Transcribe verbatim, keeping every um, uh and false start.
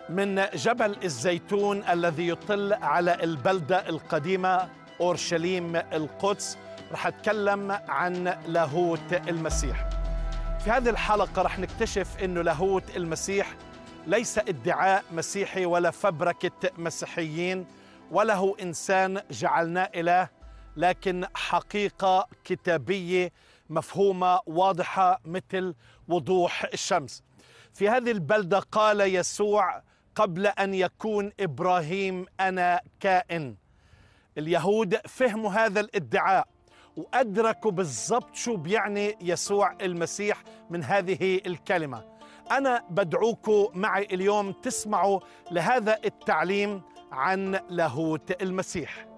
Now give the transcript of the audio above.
من جبل الزيتون الذي يطل على البلدة القديمة أورشليم القدس رح أتكلم عن لاهوت المسيح. في هذه الحلقة رح نكتشف أنه لاهوت المسيح ليس ادعاء مسيحي ولا فبركة مسيحيين ولا هو إنسان جعلناه إله، لكن حقيقة كتابية مفهومة واضحة مثل وضوح الشمس. في هذه البلدة قال يسوع: قبل أن يكون إبراهيم أنا كائن. اليهود فهموا هذا الادعاء وأدركوا بالضبط شو بيعني يسوع المسيح من هذه الكلمة. أنا بدعوكم معي اليوم تسمعوا لهذا التعليم عن لاهوت المسيح.